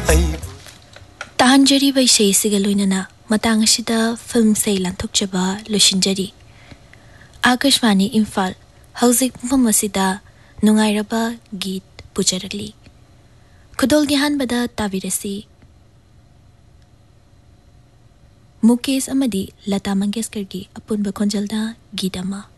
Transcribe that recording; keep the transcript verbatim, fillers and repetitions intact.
ताहंजरी वैसे सिगलोइनना मतंग असिदा फिल्म से लांथोकचबा लुशिंजरी आकाशवाणी इम्फाल हौजिक मफम असिदा नुंगाइरबा गीत पुजरगली खुदोलगी हानबदा ताविरसी मुकेश अमदी लता मंगेशकर की अपुनबा खोंजलदा गीत अमा